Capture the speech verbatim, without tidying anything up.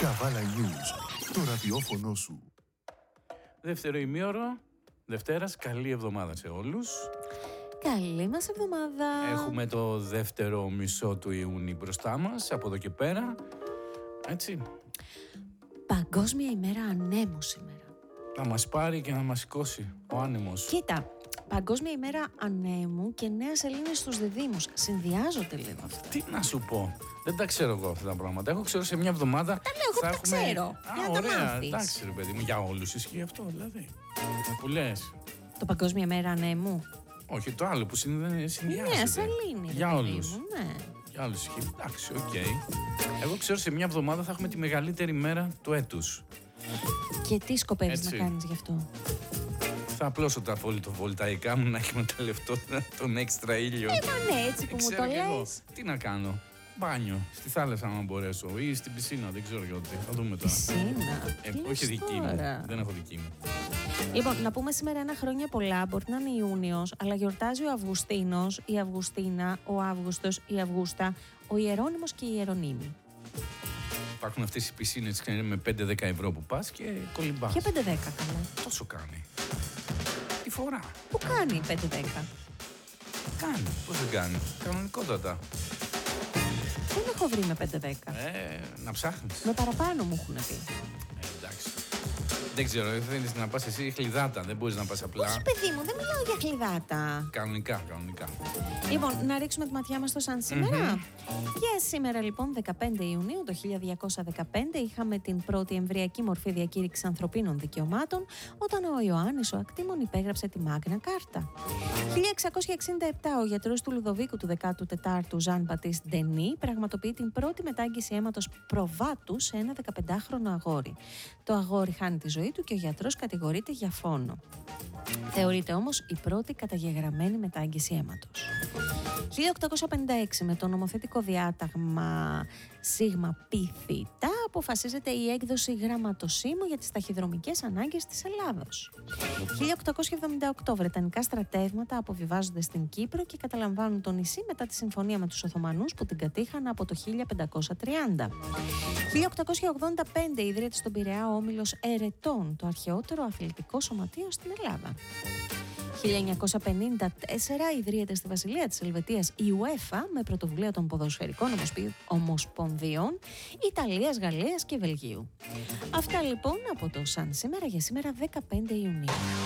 Καβάλα News, το ραδιόφωνο σου. Δεύτερο ημίωρο Δευτέρας, καλή εβδομάδα σε όλους. Καλή μας εβδομάδα. Έχουμε το δεύτερο μισό του Ιούνιου μπροστά μας, από εδώ και πέρα. Έτσι. Παγκόσμια ημέρα ανέμου σήμερα. Να μας πάρει και να μας σηκώσει ο άνεμος. Κοίτα, Παγκόσμια ημέρα ανέμου και νέα σελήνη στους διδύμους. Συνδυάζονται λίγο αυτά. Τι να σου πω, δεν τα ξέρω εγώ αυτά τα πράγματα. Έχω ξέρω σε μια εβδομάδα. Τα λέω, εγώ θα τα έχουμε... ξέρω. Α, Για να τα ωραία, μάθεις. εντάξει ρε παιδί μου, για όλους ισχύει αυτό δηλαδή. Που λες. Το Παγκόσμια ημέρα ανέμου. Όχι, το άλλο που συνδυάζεται. Νέα σελήνη. ρε Για παιδί όλους. μου, ναι. Για όλους ισχύει. Εντάξει, οκ. Εγώ ξέρω σε μια εβδομάδα θα έχουμε τη μεγαλύτερη μέρα του έτους. Και τι σκοπεύεις Έτσι. να κάνεις γι' αυτό? Θα απλώσω τα φωτοβολταϊκά μου να εκμεταλλευτώ τον έξτρα ήλιο. Ε, μα ναι, έτσι που μου Ξέρω το κι εγώ. λες. Τι να κάνω. Μπάνιο. Στη θάλασσα, αν μπορέσω. Ή στην πισίνα, δεν ξέρω γιατί. Θα δούμε τώρα. Πισίνα. Ε, Τι όχι λες δική τώρα? μου. Δεν έχω δική μου. Λοιπόν, να πούμε σήμερα ένα χρόνια πολλά. Μπορεί να είναι Ιούνιος, αλλά γιορτάζει ο Αυγουστίνος, η Αυγουστίνα, ο Αύγουστος, η Αυγούστα, ο Ιερώνυμος και η Ιερονύμη. Υπάρχουν αυτές οι πισίνες με πέντε δέκα ευρώ που πας και κολυμπάς. Και πέντε δέκα καλά. Τόσο κάνει. Τι φορά. Πού κάνει πέντε δέκα? Κάνει. Πώς δεν κάνει. Κανονικότατα. Δεν έχω βρει με πέντε δέκα. Ε, να ψάχνεις. Με παραπάνω μου έχουν πει. Ε, εντάξει. Δεν ξέρω, θέλεις να πας εσύ χλιδάτα. Δεν μπορείς να πας απλά. Όχι, παιδί μου, δεν μιλάω για χλιδάτα. Κανονικά, κανονικά. Λοιπόν, να ρίξουμε τη ματιά μας στο σαν σήμερα. Για σήμερα, λοιπόν, δεκαπέντε Ιουνίου του χίλια διακόσια δεκαπέντε, είχαμε την πρώτη εμβριακή μορφή διακήρυξης ανθρωπίνων δικαιωμάτων, όταν ο Ιωάννης ο Ακτήμων υπέγραψε τη Μάγνα Κάρτα. χίλια εξακόσια εξήντα επτά, ο γιατρός του Λουδοβίκου του δέκατου τέταρτου, Ζαν Μπατίστ Ντενί, πραγματοποιεί την πρώτη μετάγγιση αίματος προβάτου σε ένα δεκαπεντάχρονο αγόρι. Το αγόρι χάνει τη ζωή του και ο γιατρός κατηγορείται για φόνο. Θεωρείται όμως η πρώτη καταγεγραμμένη μετάγγιση αίματος. χίλια οκτακόσια πενήντα έξι, με το νομοθετικό διάταγμα Σίγμα Πι Θήτα, αποφασίζεται η έκδοση γραμματοσύμου για τις ταχυδρομικές ανάγκες της Ελλάδος. χίλια οκτακόσια εβδομήντα οκτώ, βρετανικά στρατεύματα αποβιβάζονται στην Κύπρο και καταλαμβάνουν το νησί μετά τη συμφωνία με τους Οθωμανούς που την κατήχαν από το χίλια πεντακόσια τριάντα. χίλια οκτακόσια ογδόντα πέντε, ιδρύεται στον Πειραιά ο Όμιλος Ερετών, το αρχαιότερο αθλητικό σωματείο στην Ελλάδα. χίλια εννιακόσια πενήντα τέσσερα, ιδρύεται στη Βασιλεία της Ελβετίας η UEFA με πρωτοβουλία των ποδοσφαιρικών ομοσπονδιών Ιταλίας, Γαλλίας και Βελγίου. Αυτά λοιπόν από το Σαν σήμερα για σήμερα δεκαπέντε Ιουνίου.